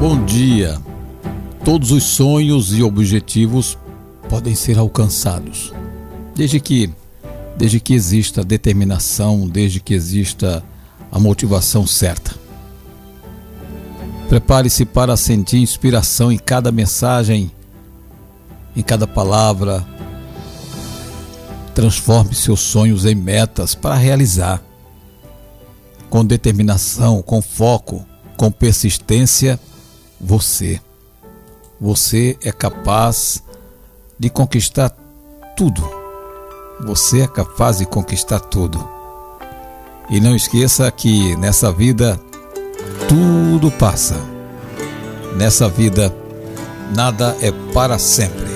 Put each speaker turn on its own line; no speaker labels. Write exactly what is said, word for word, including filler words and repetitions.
Bom dia. Todos os sonhos e objetivos podem ser alcançados, desde que, desde que exista determinação, desde que exista a motivação certa. Prepare-se para sentir inspiração em cada mensagem, em cada palavra. Transforme seus sonhos em metas para realizar. Com determinação, com foco, com persistência, você, você é capaz de conquistar tudo. Você é capaz de conquistar tudo. E não esqueça que nessa vida tudo passa. Nessa vida nada é para sempre.